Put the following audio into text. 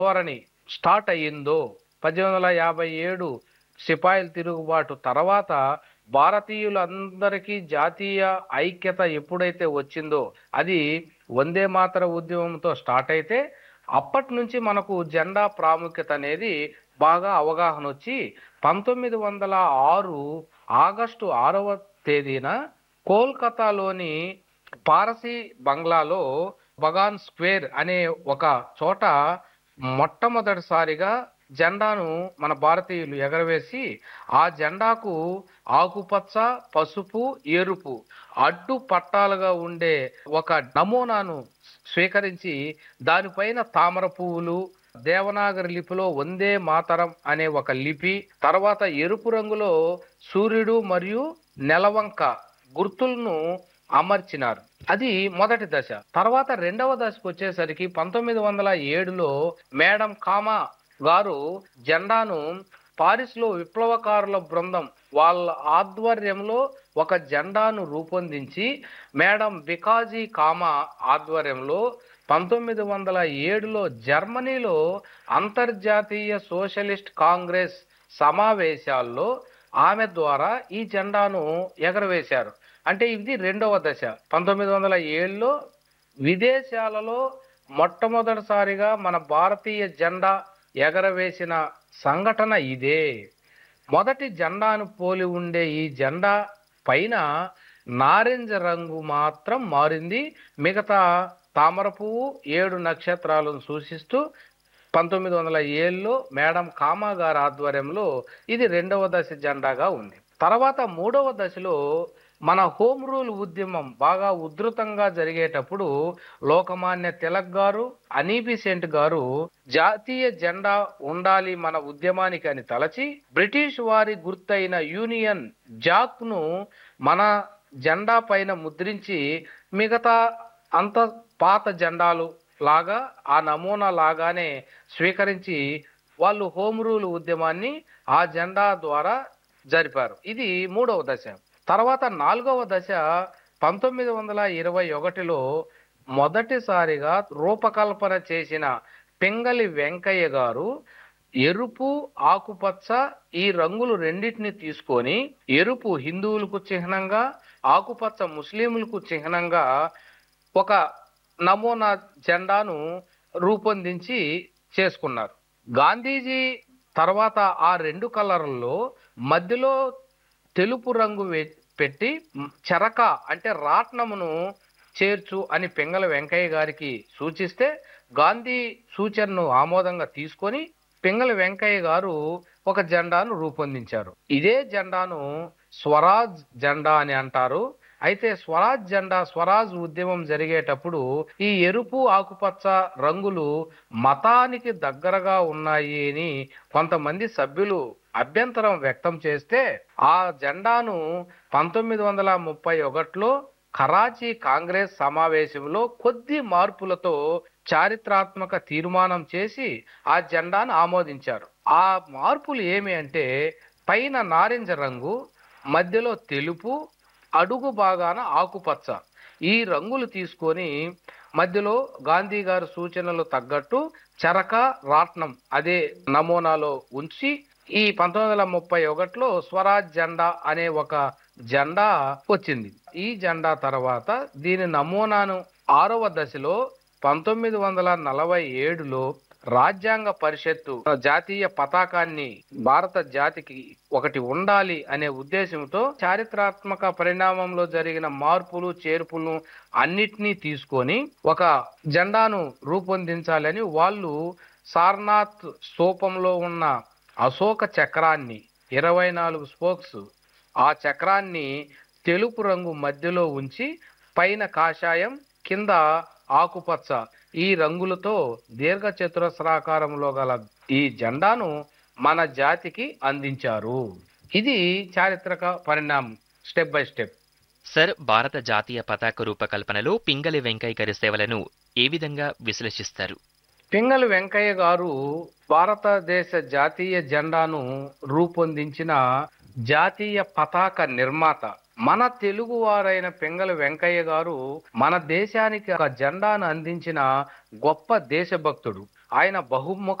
ధోరణి స్టార్ట్ అయ్యిందో 1857 సిపాయిల తిరుగుబాటు తర్వాత భారతీయులందరికీ జాతీయ ఐక్యత ఎప్పుడైతే వచ్చిందో అది వందే మాతర ఉద్యమంతో స్టార్ట్ అయితే అప్పటి నుంచి మనకు జెండా ప్రాముఖ్యత అనేది బాగా అవగాహన వచ్చి 1906 ఆగస్టు 6వ తేదీన కోల్కతాలోని పారసీ బంగ్లాలో బగాన్ స్క్వేర్ అనే ఒక చోట మొట్టమొదటిసారిగా జెండాను మన భారతీయులు ఎగరవేసి ఆ జెండాకు ఆకుపచ్చ, పసుపు, ఎరుపు అడ్డు పట్టాలుగా ఉండే ఒక నమూనాను స్వీకరించి దానిపైన తామర పువ్వులు, దేవనాగరి లిపిలో వందే మాతరం అనే ఒక లిపి, తర్వాత ఎరుపు రంగులో సూర్యుడు మరియు నెలవంక గుర్తులను అమర్చినారు. అది మొదటి దశ. తర్వాత రెండవ దశకు వచ్చేసరికి 1907లో మేడం కామా గారు జెండాను పారిస్ లో విప్లవకారుల బృందం వాళ్ళ ఆధ్వర్యంలో ఒక జెండాను రూపొందించి మేడం బికాజీ కామా ఆధ్వర్యంలో 1907లో జర్మనీలో అంతర్జాతీయ సోషలిస్ట్ కాంగ్రెస్ సమావేశాల్లో ఆమె ద్వారా ఈ జెండాను ఎగరవేశారు. అంటే ఇది రెండవ దశ. 1907లో విదేశాలలో మొట్టమొదటిసారిగా మన భారతీయ జెండా ఎగరవేసిన సంఘటన ఇదే. మొదటి జెండాను పోలి ఉండే ఈ జెండా పైన నారింజ రంగు మాత్రం మారింది. మిగతా తామర పువ్వు 7 నక్షత్రాలను సూచిస్తూ 1907లో మేడం కామా గారి ఆధ్వర్యంలో ఇది రెండవ దశ జెండాగా ఉంది. తర్వాత మూడవ దశలో మన హోమ్ రూల్ ఉద్యమం బాగా ఉధృతంగా జరిగేటప్పుడు లోకమాన్య తిలక్ గారు, అనీ బెసెంట్ గారు జాతీయ జెండా ఉండాలి మన ఉద్యమానికి అని తలచి బ్రిటిష్ వారి గుర్తైన యూనియన్ జాక్ ను మన జెండా పైన ముద్రించి మిగతా అంత పాత జెండాలు లాగా ఆ నమూనా లాగానే స్వీకరించి వాళ్ళు హోమ్ రూల్ ఉద్యమాన్ని ఆ జెండా ద్వారా జరిపారు. ఇది మూడవ దశ. తర్వాత నాలుగవ దశ 1921లో మొదటిసారిగా రూపకల్పన చేసిన పింగళి వెంకయ్య గారు ఎరుపు, ఆకుపచ్చ ఈ రంగులు రెండింటిని తీసుకొని ఎరుపు హిందువులకు చిహ్నంగా, ఆకుపచ్చ ముస్లింలకు చిహ్నంగా ఒక నమూనా జెండాను రూపొందించి చేసుకున్నారు. గాంధీజీ తర్వాత ఆ రెండు కలర్లలో మధ్యలో తెలుపు రంగు పెట్టి చరక అంటే రాట్నమును చేర్చు అని పింగళ వెంకయ్య గారికి సూచిస్తే గాంధీ సూచనను ఆమోదంగా తీసుకొని పింగళ వెంకయ్య గారు ఒక జెండాను రూపొందించారు. ఇదే జెండాను స్వరాజ్ జెండా అని అంటారు. అయితే స్వరాజ్ జెండా, స్వరాజ్ ఉద్యమం జరిగేటప్పుడు ఈ ఎరుపు, ఆకుపచ్చ రంగులు మతానికి దగ్గరగా ఉన్నాయి అని కొంతమంది సభ్యులు అభ్యంతరం వ్యక్తం చేస్తే ఆ జెండాను 1931లో కరాచీ కాంగ్రెస్ సమావేశంలో కొద్ది మార్పులతో చారిత్రాత్మక తీర్మానం చేసి ఆ జెండాను ఆమోదించారు. ఆ మార్పులు ఏమి అంటే పైన నారింజ రంగు, మధ్యలో తెలుపు, అడుగు భాగాన ఆకుపచ్చ ఈ రంగులు తీసుకొని మధ్యలో గాంధీ గారి సూచనలు తగ్గట్టు చరక, రాట్నం అదే నమూనాలో ఉంచి ఈ 1931లో స్వరాజ్ జెండా అనే ఒక జెండా వచ్చింది. ఈ జెండా తర్వాత దీని నమూనాను 6వ దశలో 1947లో రాజ్యాంగ పరిషత్తు జాతీయ పతాకాన్ని భారత జాతికి ఒకటి ఉండాలి అనే ఉద్దేశంతో చారిత్రాత్మక పరిణామంలో జరిగిన మార్పులు, చేర్పులను అన్నిటినీ తీసుకొని ఒక జెండాను రూపొందించాలని వాళ్ళు సారనాథ్ స్తూపంలో ఉన్న అశోక చక్రాన్ని 24 స్పోక్స్ ఆ చక్రాన్ని తెలుపు రంగు మధ్యలో ఉంచి పైన కాషాయం, కింద ఆకుపచ్చ ఈ రంగులతో దీర్ఘ చతురస్రాకారంలో గల ఈ జెండాను మన జాతికి అందించారు. ఇది చారిత్రక పరిణామం స్టెప్ బై స్టెప్. సర్, భారత జాతీయ పతాక రూపకల్పనలో పింగళి వెంకయ్య గారి సేవలను ఏ విధంగా విశ్లేషిస్తారు? పింగళి వెంకయ్య గారు భారతదేశ జాతీయ జెండాను రూపొందించిన జాతీయ పతాక నిర్మాత. మన తెలుగు వారైన పింగళి వెంకయ్య గారు మన దేశానికి ఒక జెండాను అందించిన గొప్ప దేశభక్తుడు. ఆయన బహుముఖ